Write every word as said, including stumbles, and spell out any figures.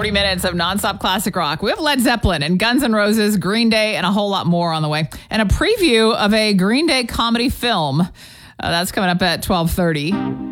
forty minutes of nonstop classic rock. We have Led Zeppelin and Guns N' Roses, Green Day, and a whole lot more on the way. And a preview of a Green Day comedy film. Uh, that's coming up at twelve thirty.